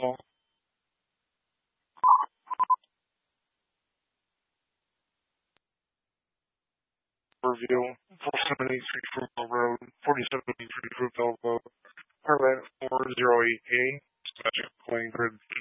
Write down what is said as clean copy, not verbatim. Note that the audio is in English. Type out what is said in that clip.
call. Review 4783 Fruitvale Road, 4783 Fruitvale Road, Permit 408A, Magic Coin Grid